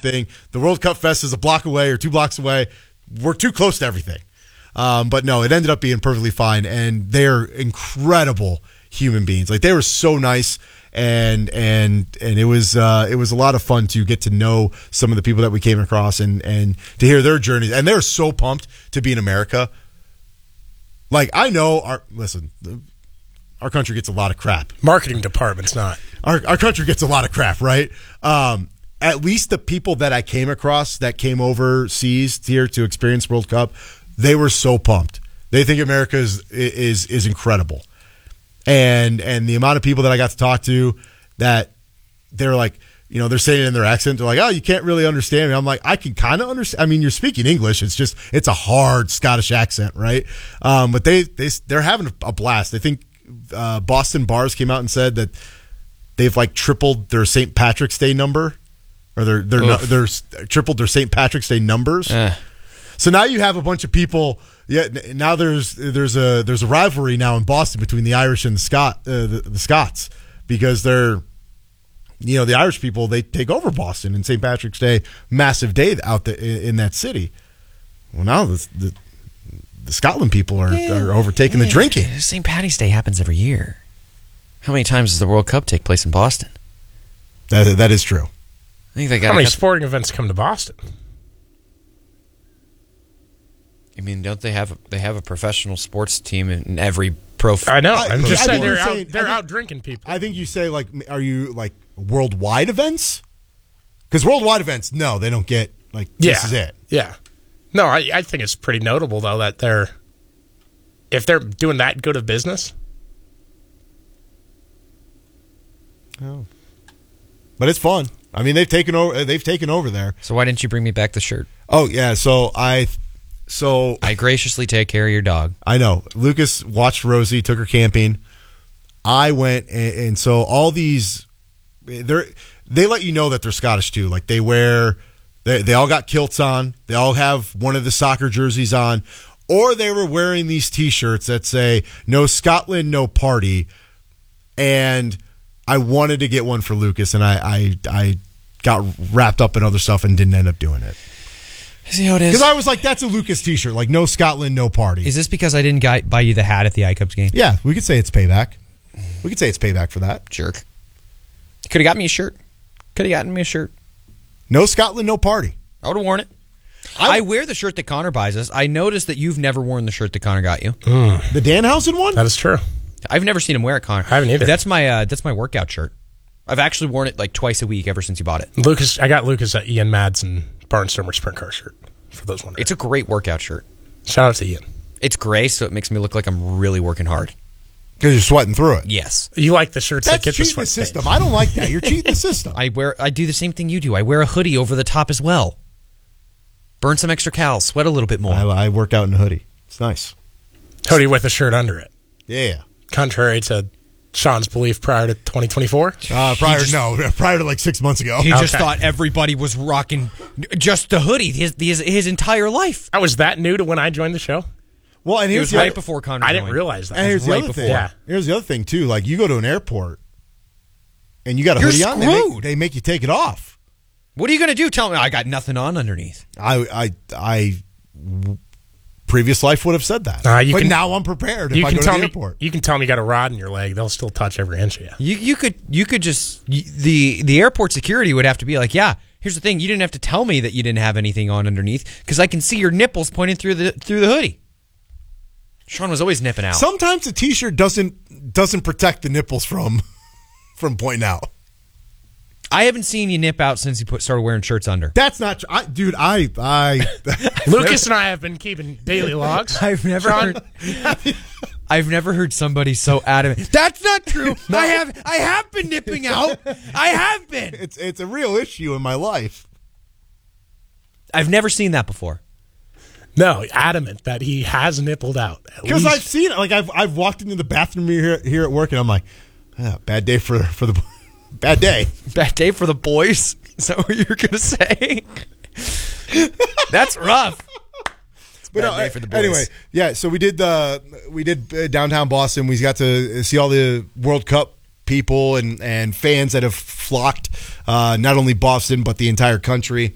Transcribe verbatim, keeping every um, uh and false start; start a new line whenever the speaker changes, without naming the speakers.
everything. The World Cup Fest is a block away or two blocks away. We're too close to everything. Um, but no, it ended up being perfectly fine, and they're incredible human beings. Like, they were so nice, and and and it was uh, it was a lot of fun to get to know some of the people that we came across and and to hear their journeys. And they're so pumped to be in America. Like, I know our listen, our country gets a lot of crap.
Marketing department's not.
Our our country gets a lot of crap, right? Um, at least the people that I came across that came overseas here to experience World Cup, they were so pumped. They think America is is is incredible, and and the amount of people that I got to talk to, that they're like, you know, they're saying it in their accent. They're like, oh, you can't really understand me. I'm like, I can kind of understand. I mean, you're speaking English. It's just it's a hard Scottish accent, right? Um, but they they they're having a blast. I think uh, Boston Bars came out and said that they've like tripled their Saint Patrick's Day number, or they're they're they're tripled their Saint Patrick's Day numbers.
Eh.
So now you have a bunch of people. Yeah, now there's there's a there's a rivalry now in Boston between the Irish and the Scot uh, the, the Scots, because they're, you know, the Irish people, they take over Boston and Saint Patrick's Day, massive day out the, in that city. Well, now the the, the Scotland people are,
Yeah,
are overtaking
yeah.
the drinking.
Saint Patty's Day happens every year. How many times does the World Cup take place in Boston?
That that is true.
I think they got.
How many
got-
sporting events come to Boston?
I mean, don't they have they have a professional sports team in every pro?
I know.
I-
I'm
I
just
think
saying they're
you're
out.
saying-
They're
I think-
out drinking people.
I think you say, like, are you like worldwide events? Because worldwide events, no, they don't get like this
yeah.
is it.
Yeah. No, I, I think it's pretty notable though that they're if they're doing that good of business.
Oh. But it's fun. I mean, they've taken over. They've taken over there.
So why didn't you bring me back the shirt?
Oh yeah. So I, so
I graciously take care of your dog.
I know Lucas watched Rosie, took her camping. I went, and, and so all these, they they let you know that they're Scottish too. Like, they wear, they they all got kilts on. They all have one of the soccer jerseys on, or they were wearing these T-shirts that say "No Scotland, no party." And I wanted to get one for Lucas, and I I, I got wrapped up in other stuff and didn't end up doing it.
See how it is?
Because I was like, that's a Lucas T-shirt, like "No Scotland, no party."
Is this because I didn't guy- buy you the hat at the iCubs game?
Yeah, we could say it's payback. We could say it's payback for that.
Jerk. Could have got me a shirt. Could have gotten me a shirt.
No Scotland, no party.
I would have worn it. I, I wear the shirt that Connor buys us. I noticed that you've never worn the shirt that Connor got you.
Mm.
The Danhausen one?
That is true.
I've never seen him wear it, Connor.
I haven't either.
That's my uh, that's my workout shirt. I've actually worn it like twice a week ever since you bought it.
Lucas, I got Lucas a Ian Madsen Barnstormer sprint car shirt for those wondering.
It's a great workout shirt.
Shout out to Ian.
It's gray, so it makes me look like I'm really working hard.
Because you're sweating through it.
Yes.
You like the shirts
That's
that get the
cheating
sweat
the system.
stains.
I don't like that. You're cheating the system.
I wear I do the same thing you do. I wear a hoodie over the top as well. Burn some extra calories, sweat a little bit more.
I, I work out in a hoodie. It's nice.
Hoodie with a shirt under it.
Yeah.
Contrary to Sean's belief prior to twenty twenty-four.
Uh, prior
just-
no, prior to like six months ago.
He just
Okay.
thought everybody was rocking just the hoodie his his, his entire life.
I was that new to when I joined the show.
Well, and
It
here's
was
the
right
other,
before Connor
I didn't
joined.
realize that.
and here's the
right
other
before.
thing.
Yeah.
Here's the other thing too. Like, you go to an airport and you got a
You're
hoodie on, they make,
screwed.
they make you take it off.
What are you going to do? Tell me I got nothing on underneath.
I I I previous life would have said that.
Uh, you
but
can-
now I'm prepared if
You
I
can
go to
tell
the
me.
airport.
You can tell me you got a rod in your leg. They'll still touch every inch of you.
You you could you could just you, the the airport security would have to be like, yeah. Here's the thing: you didn't have to tell me that you didn't have anything on underneath because I can see your nipples pointing through the through the hoodie. Sean was always nipping out.
Sometimes the T-shirt doesn't doesn't protect the nipples from from pointing out.
I haven't seen you nip out since you put started wearing shirts under.
That's not true. I, dude, I I
Lucas and I have been keeping daily logs.
I've never
Sean,
heard, I've never heard somebody so adamant. That's not true. I have I have been nipping out. I have been.
it's it's a real issue in my life.
I've never seen that before.
no, adamant that he has nippled out. at
Because
least.
I've seen it. Like, I've I've walked into the bathroom here here at work, and I'm like, ah, bad day for for the bad day.
Bad day for the boys. Is that what you're gonna say? That's rough.
But
Bad
no,
day for the boys.
anyway, yeah. So we did the we did uh, downtown Boston. We got to see all the World Cup people and and fans that have flocked, uh, not only Boston but the entire country.